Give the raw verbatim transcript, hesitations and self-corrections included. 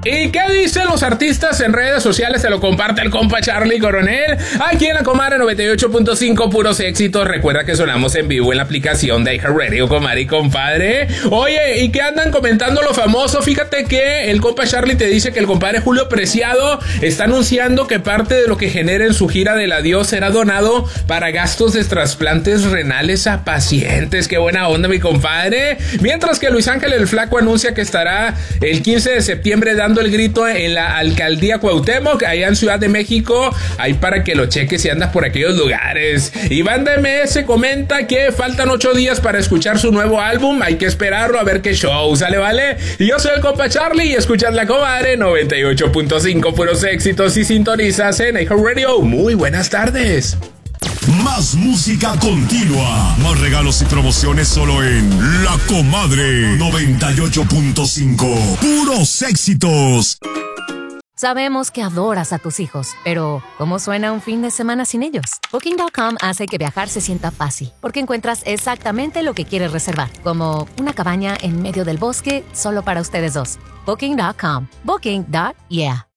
¿Y qué dicen los artistas en redes sociales? Se lo comparte el compa Charlie Coronel. Aquí en la Comadre noventa y ocho punto cinco, puros éxitos. Recuerda que sonamos en vivo en la aplicación de iHeartRadio, comadre y compadre. Oye, ¿y qué andan comentando los famosos? Fíjate que el compa Charlie te dice que el compadre Julio Preciado está anunciando que parte de lo que genera en su gira del adiós será donado para gastos de trasplantes renales a pacientes. Qué buena onda, mi compadre. Mientras que Luis Ángel el Flaco anuncia que estará el quince de septiembre dando el grito en la alcaldía Cuauhtémoc, allá en Ciudad de México, ahí para que lo cheques si andas por aquellos lugares. Iván D M S comenta que faltan ocho días para escuchar su nuevo álbum, hay que esperarlo a ver qué show sale, ¿vale? Y yo soy el compa Charlie y escuchas la Comadre noventa y ocho punto cinco, puros éxitos, y sintonizas en iHeartRadio. Muy buenas tardes. Más música continua, más regalos y promociones solo en La Comadre noventa y ocho punto cinco. Puros éxitos. Sabemos que adoras a tus hijos, pero ¿cómo suena un fin de semana sin ellos? Booking punto com hace que viajar se sienta fácil, porque encuentras exactamente lo que quieres reservar, como una cabaña en medio del bosque solo para ustedes dos. Booking punto com. Booking. Yeah.